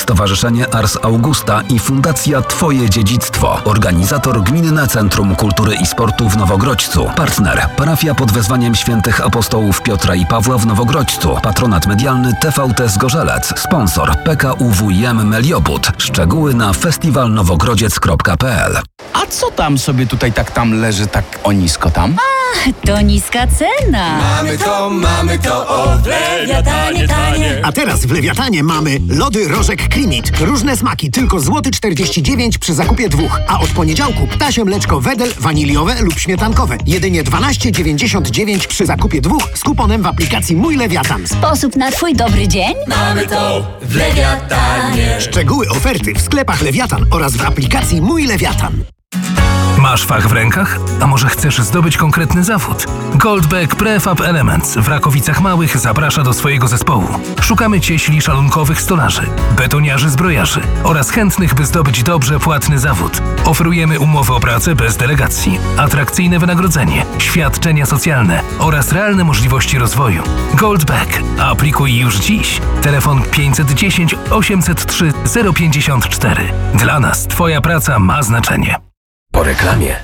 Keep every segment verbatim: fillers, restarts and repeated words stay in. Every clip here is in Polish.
Stowarzyszenie Ars Augusta i Fundacja Twoje Dziedzictwo. Organizator Gminne Centrum Kultury i Sportu w Nowogrodźcu. Partner parafia pod wezwaniem świętych apostołów Piotra i Pawła w Nowogrodźcu. Patronat medialny T V T Zgorzelec. Sponsor P K U W I M Meliobud. Szczegóły na festiwal nowogrodziec kropka p l. A co tam sobie tutaj tak tam leży tak o nisko tam? A, to niska cena. Mamy to, mamy to, o w Lewiatanie tanie. A teraz w Lewiatanie mamy lody Rożek Klimit. Różne smaki, tylko złoty czterdzieści dziewięć przy zakupie dwóch. A od poniedziałku ptasie mleczko Wedel waniliowe lub śmietankowe. Jedynie dwanaście dziewięćdziesiąt dziewięć przy zakupie dwóch z kuponem w aplikacji Mój Lewiatan. Sposób na twój dobry dzień? Mamy to w Lewiatanie. Szczegóły oferty w sklepach Lewiatan oraz w aplikacji Mój Lewiatan. Masz fach w rękach? A może chcesz zdobyć konkretny zawód? Goldbeck Prefab Elements w Rakowicach Małych zaprasza do swojego zespołu. Szukamy cieśli szalunkowych stolarzy, betoniarzy zbrojarzy oraz chętnych, by zdobyć dobrze płatny zawód. Oferujemy umowy o pracę bez delegacji, atrakcyjne wynagrodzenie, świadczenia socjalne oraz realne możliwości rozwoju. Goldbeck. Aplikuj już dziś. Telefon pięćset dziesięć osiemset trzy zero pięćdziesiąt cztery. Dla nas Twoja praca ma znaczenie. Po reklamie.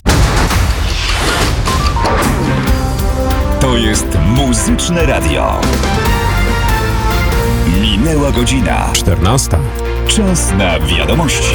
To jest Muzyczne Radio. Minęła godzina czternasta. Czas na wiadomości.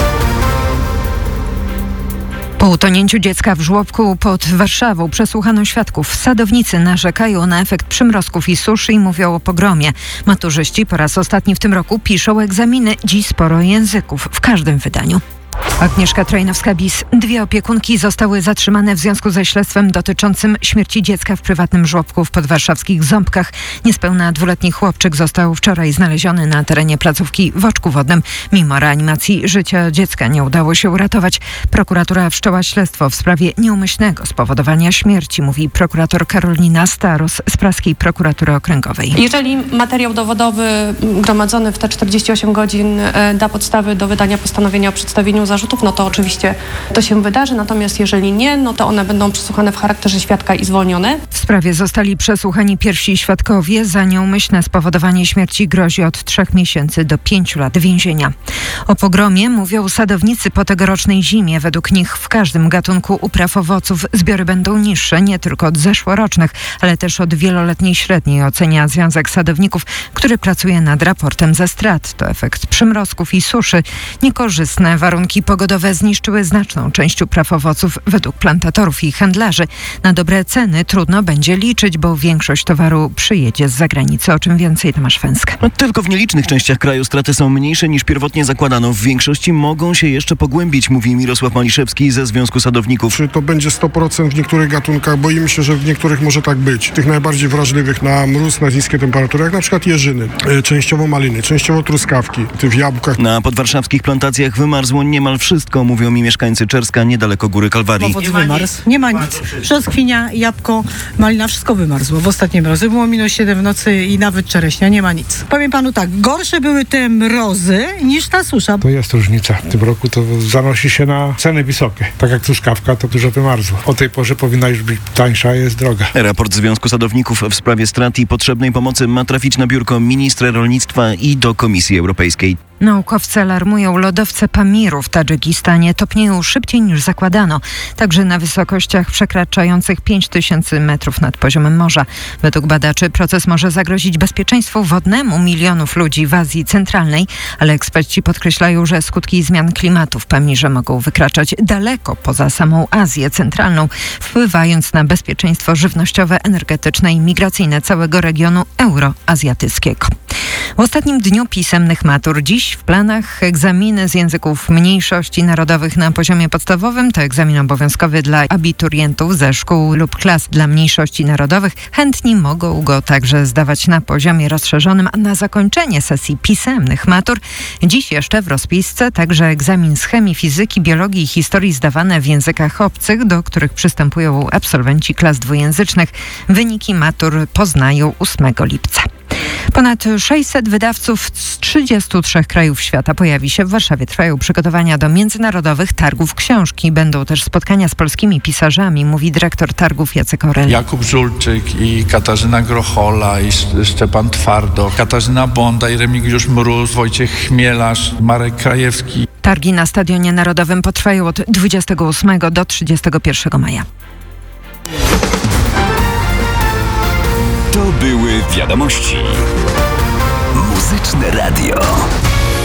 Po utonięciu dziecka w żłobku pod Warszawą przesłuchano świadków. Sadownicy narzekają na efekt przymrozków i suszy i mówią o pogromie. Maturzyści po raz ostatni w tym roku piszą egzaminy. Dziś sporo języków w każdym wydaniu. Agnieszka Trojnowska-Bis. Dwie opiekunki zostały zatrzymane w związku ze śledztwem dotyczącym śmierci dziecka w prywatnym żłobku w podwarszawskich Ząbkach. Niespełna dwuletni chłopczyk został wczoraj znaleziony na terenie placówki w Oczku Wodnym. Mimo reanimacji życia dziecka nie udało się uratować. Prokuratura wszczęła śledztwo w sprawie nieumyślnego spowodowania śmierci, mówi prokurator Karolina Staros z Praskiej Prokuratury Okręgowej. Jeżeli materiał dowodowy gromadzony w te czterdzieści osiem godzin da podstawy do wydania postanowienia o przedstawieniu zarzutów, no to oczywiście to się wydarzy, natomiast jeżeli nie, no to one będą przesłuchane w charakterze świadka i zwolnione. W sprawie zostali przesłuchani pierwsi świadkowie. Za nieumyślne spowodowanie śmierci grozi od trzech miesięcy do pięciu lat więzienia. O pogromie mówią sadownicy po tegorocznej zimie. Według nich w każdym gatunku upraw owoców zbiory będą niższe, nie tylko od zeszłorocznych, ale też od wieloletniej średniej, ocenia Związek Sadowników, który pracuje nad raportem ze strat. To efekt przymrozków i suszy. Niekorzystne warunki pogodowe zniszczyły znaczną część upraw owoców według plantatorów i handlarzy. Na dobre ceny trudno będzie liczyć, bo większość towaru przyjedzie z zagranicy. O czym więcej Tomasz Fęska. No, tylko w nielicznych częściach kraju straty są mniejsze niż pierwotnie zakładano. W większości mogą się jeszcze pogłębić, mówi Mirosław Maliszewski ze Związku Sadowników. Czy to będzie sto procent w niektórych gatunkach? Boimy się, że w niektórych może tak być. Tych najbardziej wrażliwych na mróz, na niskie temperatury, jak na przykład jeżyny, częściowo maliny, częściowo truskawki, ty w jabłkach. Na podwarszawskich plantacjach wymarzło niemal wszystko, mówią mi mieszkańcy Czerska, niedaleko Góry Kalwarii. Owoc wymarzł. Nie ma nic. Brzoskwinia, jabłko, malina, wszystko wymarzło. W ostatnim mrozy było minus siedem w nocy i nawet czereśnia, nie ma nic. Powiem panu tak, gorsze były te mrozy niż ta susza. To jest różnica. W tym roku to zanosi się na ceny wysokie. Tak jak truskawka, to dużo wymarzło. O tej porze powinna już być tańsza, a jest droga. Raport Związku Sadowników w sprawie strat i potrzebnej pomocy ma trafić na biurko ministra rolnictwa i do Komisji Europejskiej. Naukowcy alarmują, lodowce Pamiru w Tadżykistanie topnieją szybciej niż zakładano, także na wysokościach przekraczających pięć tysięcy metrów nad poziomem morza. Według badaczy proces może zagrozić bezpieczeństwu wodnemu milionów ludzi w Azji Centralnej, ale eksperci podkreślają, że skutki zmian klimatu w Pamirze mogą wykraczać daleko poza samą Azję Centralną, wpływając na bezpieczeństwo żywnościowe, energetyczne i migracyjne całego regionu euroazjatyckiego. W ostatnim dniu pisemnych matur dziś w planach egzaminy z języków mniejszości narodowych na poziomie podstawowym. To egzamin obowiązkowy dla abiturientów ze szkół lub klas dla mniejszości narodowych. Chętni mogą go także zdawać na poziomie rozszerzonym, a na zakończenie sesji pisemnych matur dziś jeszcze w rozpisce także egzamin z chemii, fizyki, biologii i historii zdawane w językach obcych, do których przystępują absolwenci klas dwujęzycznych. Wyniki matur poznają ósmego lipca. Ponad sześćset wydawców z trzydziestu trzech krajów świata pojawi się w Warszawie. Trwają przygotowania do międzynarodowych targów książki. Będą też spotkania z polskimi pisarzami, mówi dyrektor targów Jacek Orel. Jakub Żulczyk i Katarzyna Grochola i Szczepan Twardo, Katarzyna Bonda i Remigiusz Mróz, Wojciech Chmielarz, Marek Krajewski. Targi na Stadionie Narodowym potrwają od dwudziestego ósmego do trzydziestego pierwszego maja. To były wiadomości. Muzyczne Radio.